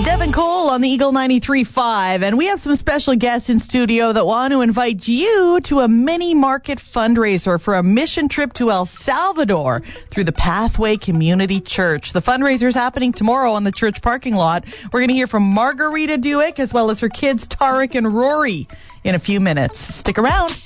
Devin Cole on the Eagle 93.5, and we have some special guests in studio that want to invite you to a mini market fundraiser for a mission trip to El Salvador through the Pathway Community Church. The fundraiser is happening tomorrow on the church parking lot. We're going to hear from Margarita Duick as well as her kids Tarek and Rory in a few minutes. Stick around.